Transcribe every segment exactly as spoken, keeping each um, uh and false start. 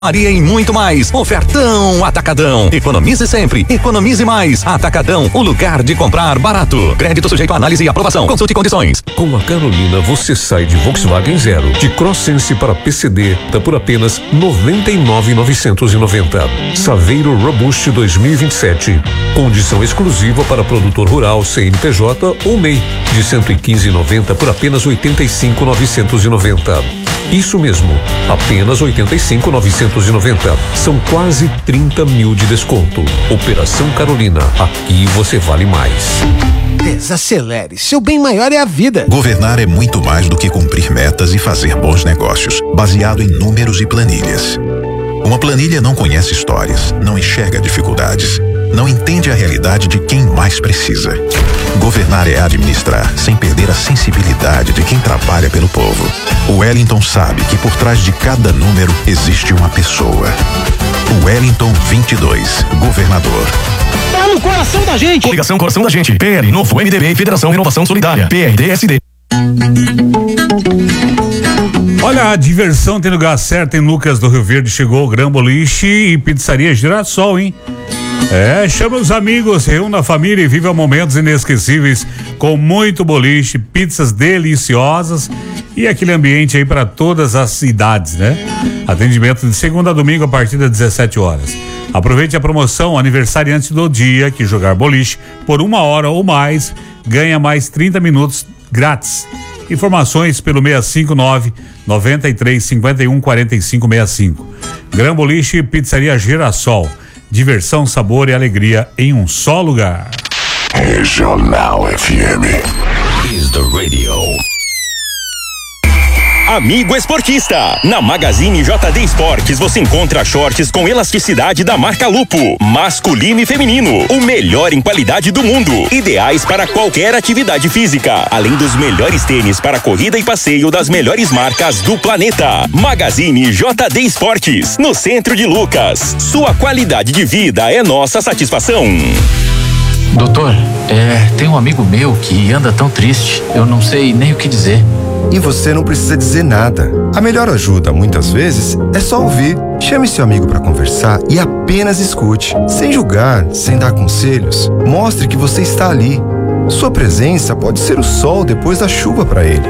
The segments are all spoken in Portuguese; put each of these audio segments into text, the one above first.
Maria e muito mais. Ofertão Atacadão. Economize sempre, economize mais. Atacadão, o lugar de comprar barato. Crédito sujeito a análise e aprovação. Consulte condições. Com a Carolina você sai de Volkswagen Zero, de Crosssense para P C D, tá por apenas noventa e nove mil novecentos e noventa. Saveiro Robust dois mil e vinte e sete. Condição exclusiva para produtor rural, C N P J ou M E I, de cento e quinze mil e noventa por apenas oitenta e cinco mil novecentos e noventa. Isso mesmo, apenas oitenta e cinco mil novecentos e noventa. São quase trinta mil de desconto. Operação Carolina, aqui você vale mais. Desacelere, seu bem maior é a vida. Governar é muito mais do que cumprir metas e fazer bons negócios, baseado em números e planilhas. Uma planilha não conhece histórias, não enxerga dificuldades, não entende a realidade de quem mais precisa. Governar é administrar, sem perder a sensibilidade de quem trabalha pelo povo. O Wellington sabe que por trás de cada número existe uma pessoa. O Wellington vinte e dois, governador. Tá no coração da gente. Coligação Coração da Gente. P L, Novo, M D B e Federação Renovação Solidária. P R D S D. Olha, a diversão tem lugar certo em Lucas do Rio Verde. Chegou o Gran Boliche e Pizzaria Girassol, hein? É, chama os amigos, reúna a família e viva momentos inesquecíveis com muito boliche, pizzas deliciosas e aquele ambiente aí para todas as idades, né? Atendimento de segunda a domingo a partir das dezessete horas. Aproveite a promoção aniversariante do dia que jogar boliche por uma hora ou mais ganha mais trinta minutos grátis. Informações pelo seis cinco nove, nove três cinco um, quatro cinco seis cinco. Gran Boliche e Pizzaria Girassol. Diversão, sabor e alegria em um só lugar. Regional F M is the radio. Amigo esportista, na Magazine J D Esportes você encontra shorts com elasticidade da marca Lupo, masculino e feminino, o melhor em qualidade do mundo, ideais para qualquer atividade física, além dos melhores tênis para corrida e passeio das melhores marcas do planeta. Magazine J D Esportes, no centro de Lucas. Sua qualidade de vida é nossa satisfação. Doutor, é, tem um amigo meu que anda tão triste, eu não sei nem o que dizer. E você não precisa dizer nada. A melhor ajuda, muitas vezes, é só ouvir. Chame seu amigo para conversar e apenas escute. Sem julgar, sem dar conselhos. Mostre que você está ali. Sua presença pode ser o sol depois da chuva para ele.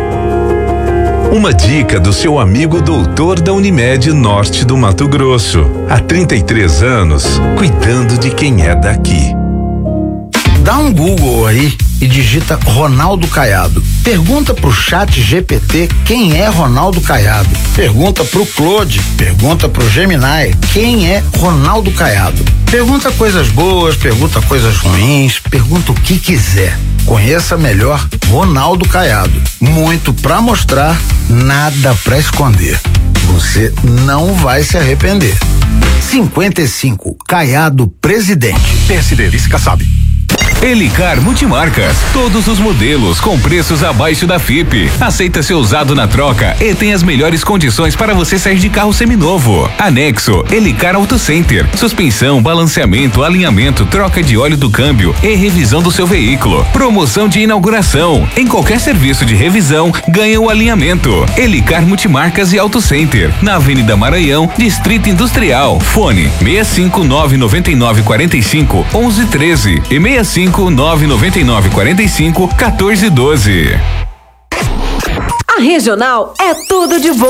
Uma dica do seu amigo doutor da Unimed Norte do Mato Grosso. Há trinta e três anos, cuidando de quem é daqui. Dá um Google aí e digita Ronaldo Caiado. Pergunta pro chat G P T quem é Ronaldo Caiado. Pergunta pro Claude, pergunta pro Gemini quem é Ronaldo Caiado. Pergunta coisas boas, pergunta coisas ruins, pergunta o que quiser. Conheça melhor Ronaldo Caiado. Muito pra mostrar, nada pra esconder. Você não vai se arrepender. cinquenta e cinco, Caiado Presidente. P S D, vice Kassab. Elicar Multimarcas, todos os modelos com preços abaixo da F I P. Aceita seu usado na troca e tem as melhores condições para você sair de carro seminovo. Anexo Elicar Auto Center, suspensão, balanceamento, alinhamento, troca de óleo do câmbio e revisão do seu veículo. Promoção de inauguração, em qualquer serviço de revisão, ganha o alinhamento. Elicar Multimarcas e Auto Center, na Avenida Maranhão, Distrito Industrial. Fone seis cinco nove nove nove quatro cinco um um um três e seis cinco nove nove nove quatro cinco um quatro um dois. A Regional é tudo de bom.